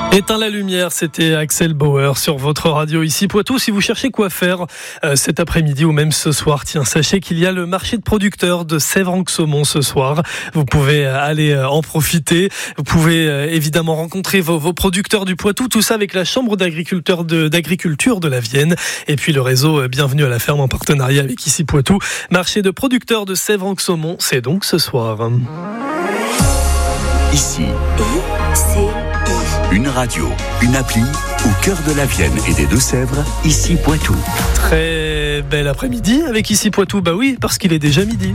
Éteins la lumière, c'était Axel Bauer sur votre radio ici Poitou. Si vous cherchez quoi faire cet après-midi ou même ce soir, tiens, sachez qu'il y a le marché de producteurs de Sèvres-en-Saumon ce soir. Vous pouvez aller en profiter. Vous pouvez évidemment rencontrer vos producteurs du Poitou. Tout ça avec la Chambre d'agriculture de la Vienne. Et puis le réseau Bienvenue à la ferme en partenariat avec ici Poitou. Marché de producteurs de Sèvres-en-Saumon, c'est donc ce soir. Ici. Une radio, une appli au cœur de la Vienne et des Deux-Sèvres, ici Poitou. Très bel après-midi avec ici Poitou, bah oui, parce qu'il est déjà midi.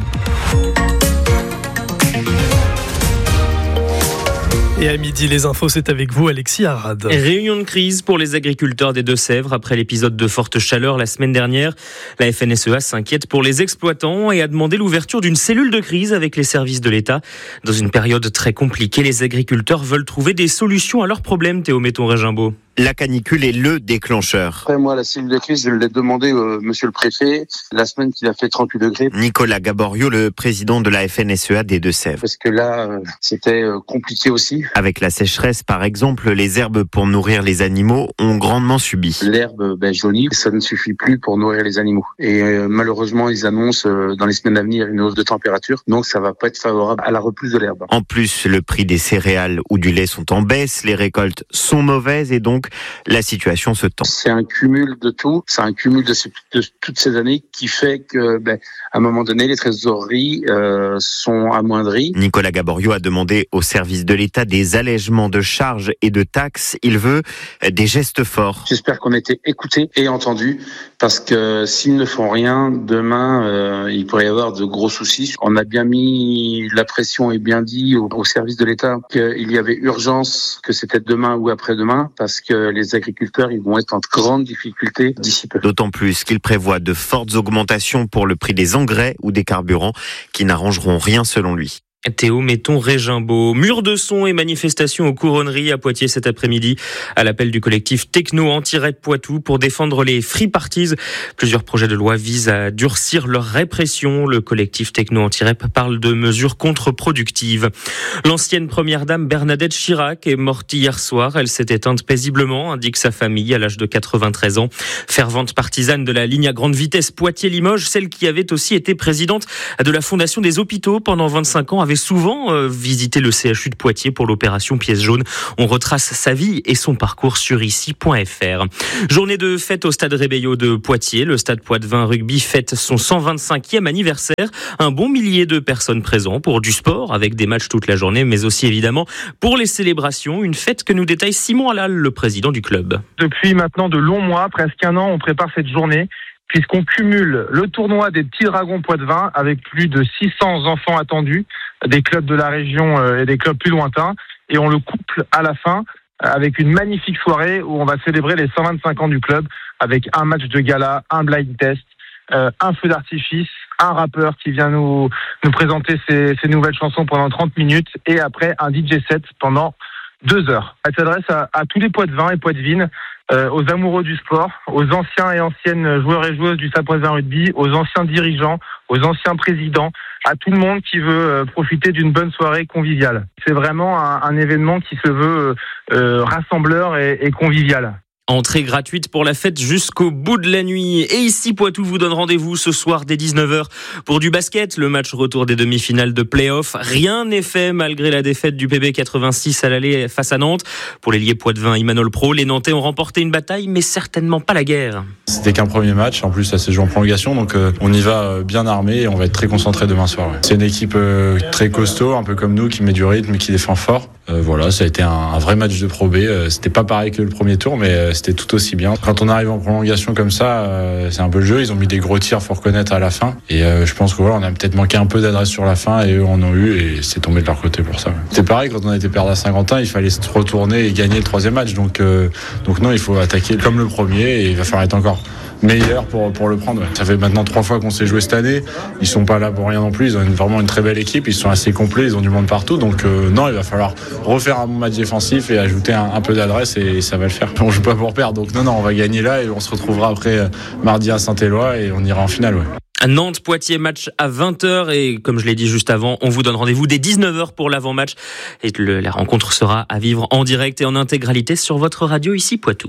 Et à midi, les infos, c'est avec vous, Alexis Arad. Réunion de crise pour les agriculteurs des Deux-Sèvres. Après l'épisode de forte chaleur la semaine dernière, la FNSEA s'inquiète pour les exploitants et a demandé l'ouverture d'une cellule de crise avec les services de l'État. Dans une période très compliquée, les agriculteurs veulent trouver des solutions à leurs problèmes, Théo Metton-Régimbaud. La canicule est le déclencheur. Après, moi, la cellule de crise, je l'ai demandé monsieur le préfet la semaine qu'il a fait 38 degrés. Nicolas Gaborio, le président de la FNSEA des Deux-Sèvres. Parce que là, c'était compliqué aussi. Avec la sécheresse, par exemple, les herbes pour nourrir les animaux ont grandement subi. L'herbe jaunit, ça ne suffit plus pour nourrir les animaux. Et malheureusement, ils annoncent dans les semaines à venir une hausse de température. Donc, ça va pas être favorable à la repousse de l'herbe. En plus, le prix des céréales ou du lait sont en baisse, les récoltes sont mauvaises et donc la situation se tend. C'est un cumul de tout, c'est un cumul de toutes ces années qui fait que, à un moment donné, les trésoreries sont amoindries. Nicolas Gaborio a demandé au service de l'État des allègements de charges et de taxes. Il veut des gestes forts. J'espère qu'on a été écoutés et entendus, parce que s'ils ne font rien, demain, il pourrait y avoir de gros soucis. On a bien mis la pression et bien dit au service de l'État qu'il y avait urgence, que c'était demain ou après-demain, parce que les agriculteurs, ils vont être en grande difficulté d'ici peu. D'autant plus qu'il prévoit de fortes augmentations pour le prix des engrais ou des carburants qui n'arrangeront rien selon lui. Théo Metton-Régimbaud. Mur de son et manifestation aux couronneries à Poitiers cet après-midi à l'appel du collectif Techno Anti-Rep Poitou pour défendre les free parties. Plusieurs projets de loi visent à durcir leur répression. Le collectif Techno Anti-Rep parle de mesures contre-productives. L'ancienne première dame Bernadette Chirac est morte hier soir. Elle s'est éteinte paisiblement, indique sa famille à l'âge de 93 ans. Fervente partisane de la ligne à grande vitesse Poitiers-Limoges, celle qui avait aussi été présidente de la Fondation des hôpitaux pendant 25 ans, avait souvent visité le CHU de Poitiers pour l'opération Pièce jaune. On retrace sa vie et son parcours sur ici.fr. Journée de fête au stade Rébelliot de Poitiers. Le stade Poitvin Rugby fête son 125e anniversaire. Un bon millier de personnes présentes pour du sport avec des matchs toute la journée, mais aussi évidemment pour les célébrations. Une fête que nous détaille Simon Halal, le président du club. Depuis maintenant de longs mois, presque un an, on prépare cette journée, puisqu'on cumule le tournoi des Petits Dragons Poitvin avec plus de 600 enfants attendus, des clubs de la région et des clubs plus lointains, et on le couple à la fin avec une magnifique soirée où on va célébrer les 125 ans du club avec un match de gala, un blind test, un feu d'artifice, un rappeur qui vient nous présenter ses nouvelles chansons pendant 30 minutes, et après un DJ set pendant 2 heures. Elle s'adresse à tous les Poitvins et Poitvines, aux amoureux du sport, aux anciens et anciennes joueurs et joueuses du Stade Poitvin Rugby, aux anciens dirigeants, aux anciens présidents, à tout le monde qui veut profiter d'une bonne soirée conviviale. C'est vraiment un événement qui se veut rassembleur et convivial. Entrée gratuite pour la fête jusqu'au bout de la nuit. Et ici, Poitou vous donne rendez-vous ce soir dès 19h pour du basket. Le match retour des demi-finales de play-off. Rien n'est fait malgré la défaite du PB 86 à l'aller face à Nantes. Pour l'ailier Poitvin Imanol Pro, les Nantais ont remporté une bataille, mais certainement pas la guerre. C'était qu'un premier match. En plus, ça s'est joué en prolongation. Donc, on y va bien armé et on va être très concentré demain soir. Ouais. C'est une équipe très costaud, un peu comme nous, qui met du rythme et qui défend fort. Voilà, ça a été un vrai match de Pro B. C'était pas pareil que le premier tour, mais c'était tout aussi bien. Quand on arrive en prolongation comme ça, c'est un peu le jeu. Ils ont mis des gros tirs, faut reconnaître, à la fin. Et je pense que voilà, on a peut-être manqué un peu d'adresse sur la fin et eux en ont eu et c'est tombé de leur côté pour ça. Ouais. C'était pareil quand on a été perdre à Saint-Quentin, il fallait se retourner et gagner le troisième match. Donc non, il faut attaquer comme le premier et il va falloir être encore meilleur pour le prendre. Ouais. Ça fait maintenant 3 fois qu'on s'est joué cette année. Ils sont pas là pour rien non plus. Ils ont vraiment une très belle équipe. Ils sont assez complets. Ils ont du monde partout. Donc non, il va falloir refaire un bon match défensif et ajouter un peu d'adresse et ça va le faire. On joue pas pour perdre. Donc non, on va gagner là et on se retrouvera après mardi à Saint-Éloi et on ira en finale. Ouais. Nantes-Poitiers, match à 20h et comme je l'ai dit juste avant, on vous donne rendez-vous dès 19h pour l'avant-match et la rencontre sera à vivre en direct et en intégralité sur votre radio ici Poitou.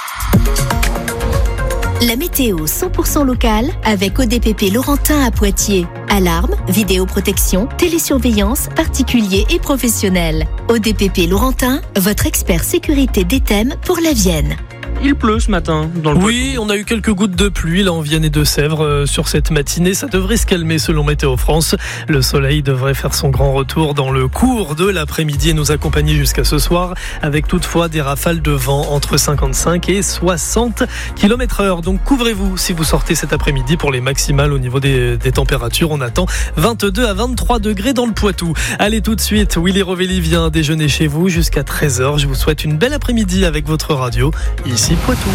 La météo 100% locale avec ODPP Laurentin à Poitiers. Alarme, vidéoprotection, télésurveillance, particuliers et professionnels. ODPP Laurentin, votre expert sécurité d'Éthème pour la Vienne. Il pleut ce matin dans le Oui, on a eu quelques gouttes de pluie là en Vienne et Deux-Sèvres sur cette matinée. Ça devrait se calmer selon Météo France. Le soleil devrait faire son grand retour dans le cours de l'après-midi et nous accompagner jusqu'à ce soir avec toutefois des rafales de vent entre 55 et 60 km/h. Donc couvrez-vous si vous sortez cet après-midi pour les maximales au niveau des températures. On attend 22 à 23 degrés dans le Poitou. Allez tout de suite, Willy Rovelli vient déjeuner chez vous jusqu'à 13h. Je vous souhaite une belle après-midi avec votre radio ici Poitou.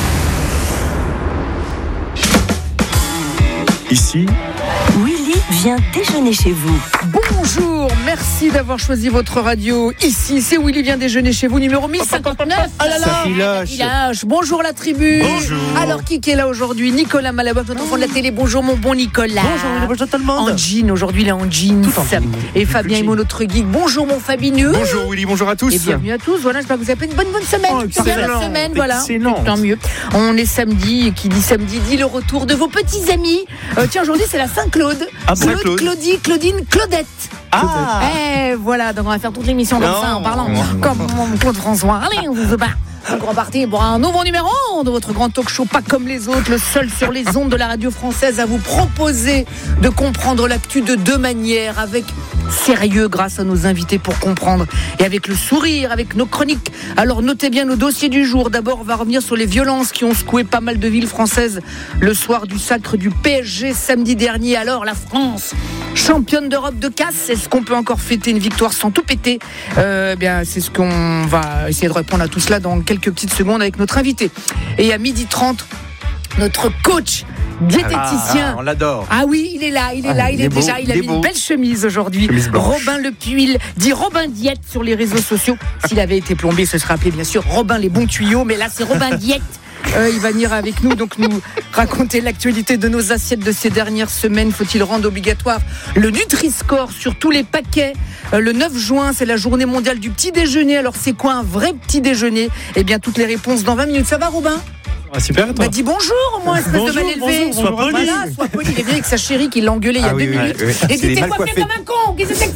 Ici, Willy vient déjeuner chez vous. Bonjour, merci d'avoir choisi votre radio. Ici, c'est Willy vient déjeuner chez vous, numéro 1059. Ah là là, Village. Bonjour la tribu. Bonjour. Alors, qui est là aujourd'hui? Nicolas Malaboff, notre enfant de la télé. Bonjour mon bon Nicolas. bonjour tout le monde. En jean, aujourd'hui il est en jeans. Et Fabien Imo, notre geek. Bonjour mon Fabineux. Bonjour Willy, bonjour à tous. Et bienvenue à tous. Voilà, j'espère que vous avez fait une bonne semaine. Excellent. Semaine, voilà. Excellent. Tant mieux. On est samedi, et qui dit samedi dit le retour de vos petits amis. Tiens, aujourd'hui c'est la Saint-Claude. Saint-Claude. Claudie, Claudine, Claudette. Ah. Voilà, donc on va faire toute l'émission comme ça en parlant comme Claude François. Allez, on se bat. Un grand parti pour un nouveau numéro de votre grand talk show, pas comme les autres, le seul sur les ondes de la radio française à vous proposer de comprendre l'actu de deux manières, avec sérieux grâce à nos invités pour comprendre et avec le sourire, avec nos chroniques. Alors notez bien nos dossiers du jour. D'abord, on va revenir sur les violences qui ont secoué pas mal de villes françaises le soir du sacre du PSG samedi dernier. Alors la France, championne d'Europe de casse, est-ce qu'on peut encore fêter une victoire sans tout péter? Bien, c'est ce qu'on va essayer de répondre à tout cela dans quelques petites secondes avec notre invité. Et à 12h30, notre coach diététicien. On l'adore. Ah oui, il est là, il est beau, déjà, il a mis une belle chemise aujourd'hui. Chemise blanche. Robin Le Puil, dit Robin Diète sur les réseaux sociaux. S'il avait été plombé, ce serait appelé bien sûr Robin les bons tuyaux, mais là c'est Robin Diète. Il va venir avec nous, donc nous raconter l'actualité de nos assiettes de ces dernières semaines. Faut-il rendre obligatoire le Nutri-Score sur tous les paquets? Le 9 juin, c'est la journée mondiale du petit déjeuner. Alors c'est quoi un vrai petit déjeuner? Eh bien, toutes les réponses dans 20 minutes. Ça va, Robin? Super, et toi? Dis bonjour au moins, espèce de mal élevé. Sois poli. Voilà, sois poli. Il est venu avec sa chérie qui l'a engueulé il y a 2 minutes. Et dit, t'es coiffé comme un con, qu'est-ce que c'est que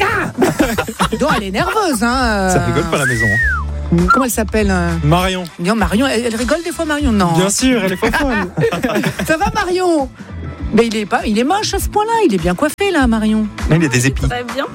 ça? Donc elle est nerveuse, hein. Ça rigole pas à la maison. Comment elle s'appelle? Marion. Non, Marion, elle rigole des fois, Marion? Non. Bien sûr, elle est folle. Ça va, Marion? Mais il est moche à ce point-là. Il est bien coiffé, là, Marion. Il y a des épis. Très bien.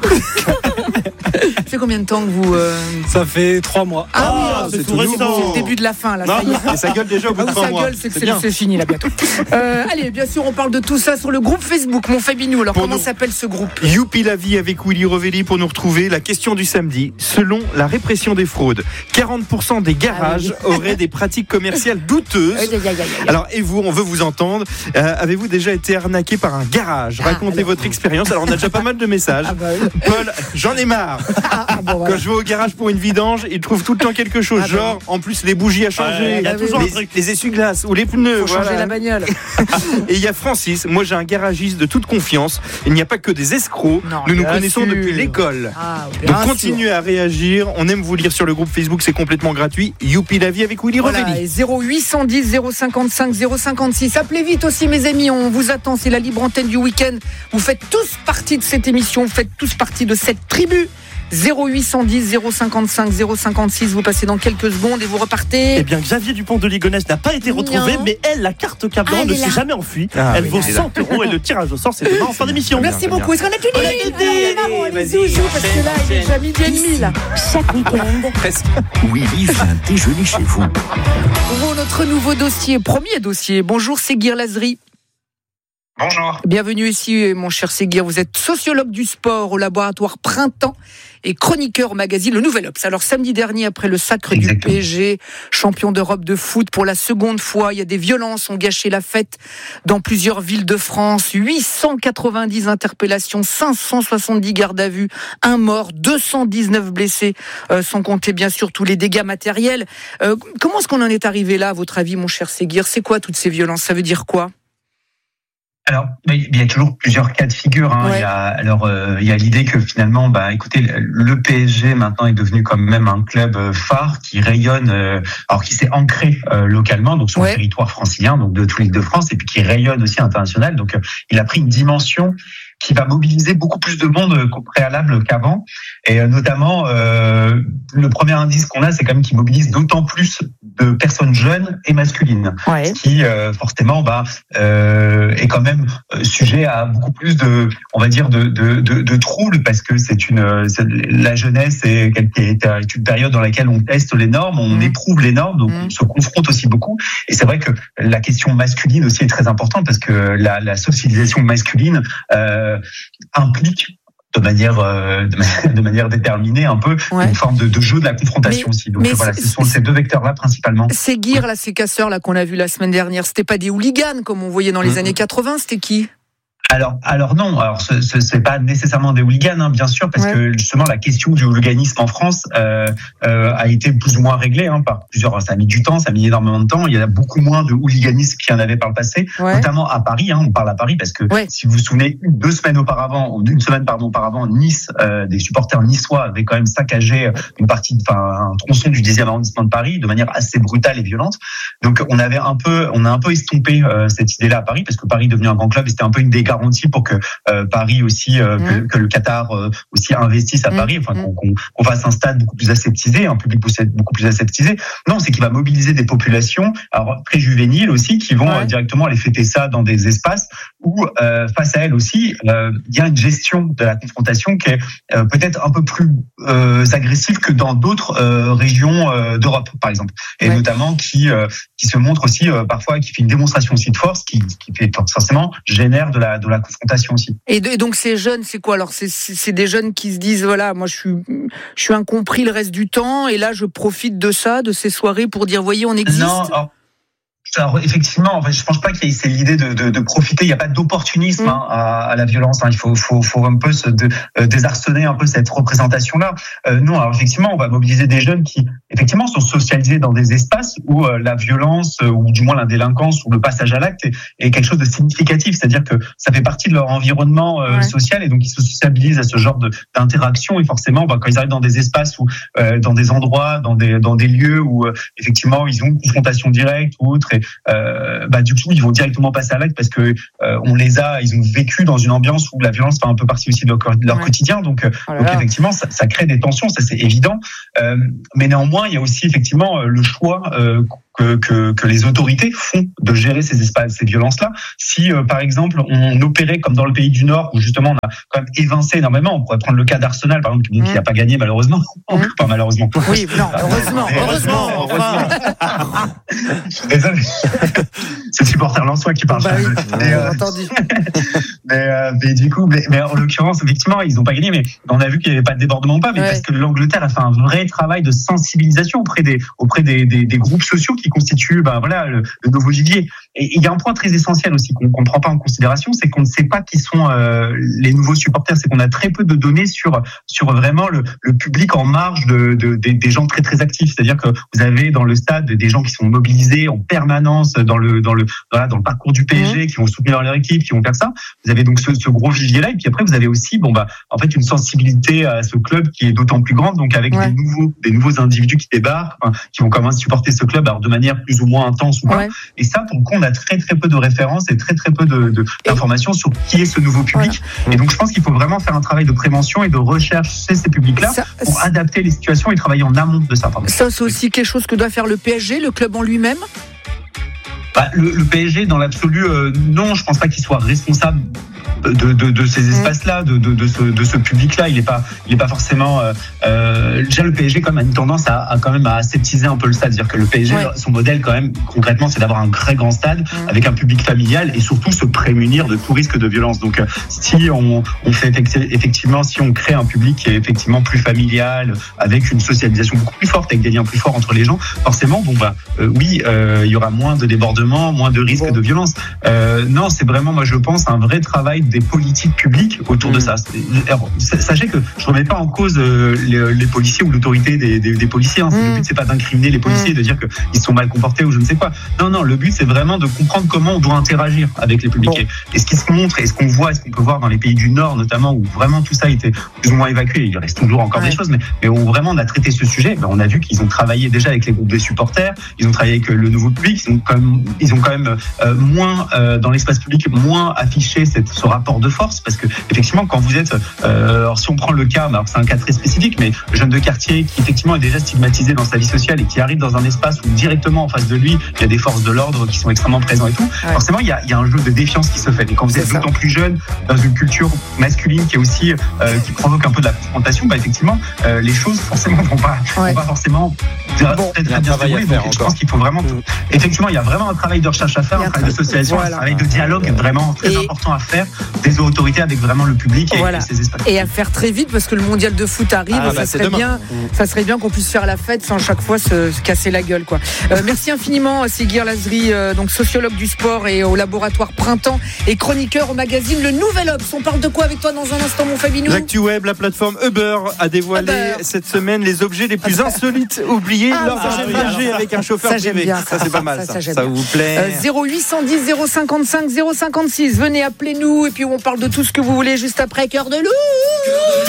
Ça fait combien de temps que vous... Ça fait 3 mois. Ah oui, c'est tout récent. C'est le début de la fin, là. Non, Ça y est. et ça gueule déjà au bout de 3 mois. Gueule, c'est fini là bientôt. Allez, bien sûr, on parle de tout ça sur le groupe Facebook, mon Fabinou. Alors, comment s'appelle ce groupe? Youpi la vie avec Willy Rovelli pour nous retrouver. La question du samedi. Selon la répression des fraudes, 40% des garages auraient des pratiques commerciales douteuses. Alors, et vous, on veut vous entendre. Avez-vous déjà été arnaqué par un garage? Racontez votre expérience. Alors, on a déjà pas mal de messages. Paul, j'en ai marre. Quand je vais au garage pour une vidange, il trouve tout le temps quelque chose. Genre, en plus, les bougies à changer. Il y a toujours les essuie-glaces ou les pneus. Faut changer la bagnole. Et il y a Francis. Moi, j'ai un garagiste de toute confiance. Il n'y a pas que des escrocs. Nous nous connaissons depuis l'école. Donc, continuez à réagir. On aime vous lire sur le groupe Facebook. C'est complètement gratuit. Youpi la vie avec Willy Rovelli. 0810 055 056. Appelez vite aussi, mes amis. On vous attend. C'est la libre antenne du week-end. Vous faites tous partie de cette émission. Vous faites tous partie de cette tribu. 0810 055 056. Vous passez dans quelques secondes et vous repartez. Eh bien, Xavier Dupont de Ligonnès n'a pas été retrouvé, mais elle, la carte cadeau, ne s'est jamais enfuie. Elle vaut 100 € et le tirage au sort, c'est demain en fin d'émission. Merci beaucoup. Est-ce qu'on a tout dit? Allez, zouzou, parce que là, il est déjà midi et demi, là. Chaque week-end. presque. Willy vient déjeuner chez vous. Pour notre nouveau dossier, premier dossier. Bonjour, Séguir Lazri. Bonjour. Bienvenue ici, mon cher Séguir. Vous êtes sociologue du sport au laboratoire Printemps et chroniqueur au magazine Le Nouvel Obs. Alors, samedi dernier, après le sacre du PSG, champion d'Europe de foot pour la seconde fois, il y a des violences ont gâché la fête dans plusieurs villes de France. 890 interpellations, 570 gardes à vue, un mort, 219 blessés, sans compter bien sûr tous les dégâts matériels. Comment est-ce qu'on en est arrivé là, à votre avis, mon cher Séguir? C'est quoi toutes ces violences? Ça veut dire quoi? Alors, il y a toujours plusieurs cas de figure. Hein. Ouais. Il y a l'idée que finalement, écoutez, le PSG maintenant est devenu quand même un club phare qui rayonne, alors qui s'est ancré localement, donc sur le territoire francilien, donc de toute l'Île-de-France, et puis qui rayonne aussi international. Donc, il a pris une dimension qui va mobiliser beaucoup plus de monde qu'au préalable qu'avant. Et notamment, le premier indice qu'on a, c'est quand même qu'il mobilise d'autant plus de personnes jeunes et masculines, ce qui forcément est quand même sujet à beaucoup plus de, on va dire, de troubles, parce que la jeunesse est une période dans laquelle on teste les normes, on éprouve les normes, donc on se confronte aussi beaucoup. Et c'est vrai que la question masculine aussi est très importante, parce que la socialisation masculine implique de manière déterminée un peu une forme de jeu de la confrontation aussi. Donc voilà, ce sont ces deux vecteurs-là principalement. Ces guirs là, ces casseurs là qu'on a vus la semaine dernière, c'était pas des hooligans comme on voyait dans les années 80, c'était qui ? Alors non, c'est pas nécessairement des hooligans, hein, bien sûr, parce que justement la question du hooliganisme en France a été plus ou moins réglée par plusieurs. Ça a mis du temps, ça a mis énormément de temps. Il y a beaucoup moins de hooliganisme qu'il y en avait par le passé, notamment à Paris. On parle à Paris parce que si vous vous souvenez, une semaine auparavant, Nice, des supporters niçois avaient quand même saccagé un tronçon du 10e arrondissement de Paris de manière assez brutale et violente. Donc on a un peu estompé cette idée-là à Paris, parce que Paris est devenu un grand club et c'était un peu une des garanties pour que Paris aussi, que le Qatar aussi investisse à Paris, qu'on fasse un stade beaucoup plus aseptisé, un public beaucoup plus aseptisé. Non, c'est qu'il va mobiliser des populations, alors très juvéniles aussi, qui vont directement aller fêter ça dans des espaces où, face à elles aussi, il y a une gestion de la confrontation qui est peut-être un peu plus agressive que dans d'autres régions d'Europe, par exemple, et notamment qui se montre aussi parfois, qui fait une démonstration aussi de force, qui fait forcément génère de la confrontation aussi. Et donc ces jeunes, c'est quoi alors ? C'est des jeunes qui se disent voilà, moi je suis incompris le reste du temps, et là je profite de ça, de ces soirées pour dire voyez, on existe. Non. Alors effectivement, en fait, je pense pas qu'il y ait l'idée de profiter. Il n'y a pas d'opportunisme à la violence. Il faut un peu désarçonner un peu cette représentation-là. Non, alors effectivement, on va mobiliser des jeunes qui effectivement sont socialisés dans des espaces où la violence ou du moins la délinquance ou le passage à l'acte est quelque chose de significatif. C'est-à-dire que ça fait partie de leur environnement social, et donc ils se sociabilisent à ce genre d'interaction. Et forcément, quand ils arrivent dans des espaces ou dans des endroits, dans des lieux où effectivement ils ont une confrontation directe ou autre. Du coup, ils vont directement passer à l'acte parce que ils ont vécu dans une ambiance où la violence fait un peu partie aussi de leur quotidien. Donc effectivement, ça crée des tensions, ça c'est évident. Mais néanmoins, il y a aussi effectivement le choix que les autorités font de gérer ces espaces, ces violences-là. Si, par exemple, on opérait comme dans le pays du Nord, où justement on a quand même évincé énormément, on pourrait prendre le cas d'Arsenal, par exemple, qui n'a pas gagné malheureusement. Enfin, malheureusement. Oui, non, heureusement. Je suis désolé. C'est le supporter lensois qui parle. Entendu. Mais du coup, mais en l'occurrence, effectivement, ils n'ont pas gagné, mais on a vu qu'il n'y avait pas de débordement ou pas, mais parce que l'Angleterre a fait un vrai travail de sensibilisation auprès des groupes sociaux qui constituent le nouveau gibier. Et il y a un point très essentiel aussi qu'on ne prend pas en considération, c'est qu'on ne sait pas qui sont les nouveaux supporters. C'est qu'on a très peu de données sur vraiment le public en marge des gens très très actifs. C'est-à-dire que vous avez dans le stade des gens qui sont mobilisés en permanence dans le parcours du PSG, qui vont soutenir leur équipe, qui vont faire ça. Vous avez donc ce gros vivier-là, et puis après vous avez aussi en fait une sensibilité à ce club qui est d'autant plus grande, donc avec des nouveaux individus qui débarquent, qui vont commencer à supporter ce club, alors de manière plus ou moins intense ou pas. Et ça, pour le coup, on a très très peu de références et très très peu d'informations sur qui est ce nouveau public. Et donc je pense qu'il faut vraiment faire un travail de prévention et de recherche chez ces publics-là pour adapter les situations et travailler en amont de ça. Ça, c'est aussi quelque chose que doit faire le PSG, le club en lui-même. Le PSG, dans l'absolu, non, je pense pas qu'il soit responsable de ces espaces-là, de ce public-là. Il est pas forcément. Déjà, le PSG quand même a une tendance à aseptiser un peu le stade, c'est-à-dire que le PSG, son modèle quand même concrètement, c'est d'avoir un très grand stade avec un public familial et surtout se prémunir de tout risque de violence. Donc, si on fait effectivement, si on crée un public qui est effectivement plus familial, avec une socialisation beaucoup plus forte, avec des liens plus forts entre les gens, forcément, il y aura moins de débordements, moins de risques de violence. Non, c'est vraiment, moi je pense, un vrai travail des politiques publiques autour de ça. Alors, sachez que je ne remets pas en cause les policiers ou l'autorité des policiers. Le but, c'est pas d'incriminer les policiers, de dire qu'ils sont mal comportés ou je ne sais quoi. Non, le but, c'est vraiment de comprendre comment on doit interagir avec les publics. Et ce qui se montre, et ce qu'on voit, et ce qu'on peut voir dans les pays du Nord, notamment, où vraiment tout ça a été plus ou moins évacué, il reste toujours encore des choses, mais où vraiment on a traité ce sujet, on a vu qu'ils ont travaillé déjà avec les groupes de supporters, ils ont travaillé avec le nouveau public, ils ont quand même moins, dans l'espace public, moins affiché ce rapport de force, parce que effectivement, quand vous êtes, alors si on prend le cas, alors c'est un cas très spécifique, mais jeune de quartier qui effectivement est déjà stigmatisé dans sa vie sociale et qui arrive dans un espace où directement en face de lui, il y a des forces de l'ordre qui sont extrêmement présents et tout, forcément il y a un jeu de défiance qui se fait. Et quand vous êtes d'autant plus jeune, dans une culture masculine qui est aussi qui provoque un peu de la confrontation, effectivement les choses forcément vont pas forcément très bien se dérouler. Donc je pense qu'il faut vraiment effectivement il y a vraiment un travail de recherche à faire, un travail de socialisation, un travail de dialogue vraiment très important à faire des autorités avec vraiment le public et ces espaces. Et à faire très vite parce que le mondial de foot arrive, ça serait bien qu'on puisse faire la fête sans chaque fois se casser la gueule, quoi. Merci infiniment Séguir Lazri, donc sociologue du sport et au laboratoire Printemps et chroniqueur au magazine Le Nouvel Obs. On parle de quoi avec toi dans un instant, mon Fabinou? L'actu web, la plateforme Uber a dévoilé cette semaine les objets les plus insolites oubliés lors d'un trajet avec un chauffeur privé. Ça c'est pas mal, ça vous plaît? 0810 055 056. Venez, appelez-nous et puis on parle de tout ce que vous voulez juste après Cœur de Loup.